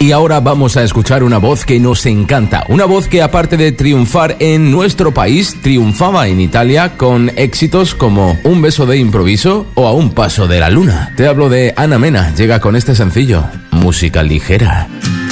Y ahora vamos a escuchar una voz que nos encanta. Una voz que, aparte de triunfar en nuestro país, triunfaba en Italia con éxitos como Un beso de improviso o A un paso de la luna. Te hablo de Ana Mena. Llega con este sencillo, Música ligera.